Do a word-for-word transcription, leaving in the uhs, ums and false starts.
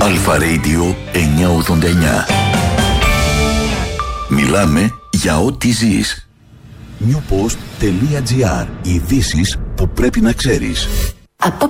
Αλφα Radio εννιακόσια ογδόντα εννιά. Μιλάμε για ό,τι ζεις. newpost.gr. Ειδήσεις που πρέπει να ξέρεις. Από